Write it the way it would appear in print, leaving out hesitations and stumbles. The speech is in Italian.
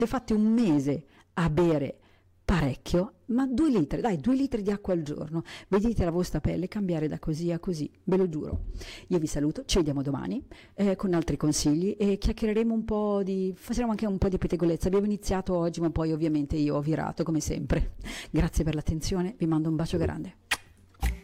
fate un mese a bere parecchio, ma 2 litri, dai, 2 litri di acqua al giorno, vedete la vostra pelle cambiare da così a così, ve lo giuro. Io vi saluto, ci vediamo domani con altri consigli e chiacchiereremo un po' faremo anche un po' di pettegolezza. Abbiamo iniziato oggi, ma poi ovviamente io ho virato come sempre. Grazie per l'attenzione, vi mando un bacio grande.